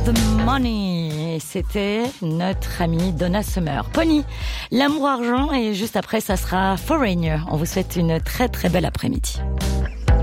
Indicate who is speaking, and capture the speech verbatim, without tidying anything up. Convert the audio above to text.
Speaker 1: the money. C'était notre amie Donna Summer. Pony, l'amour argent, et juste après ça sera Foreigner. On vous souhaite une très très belle après-midi.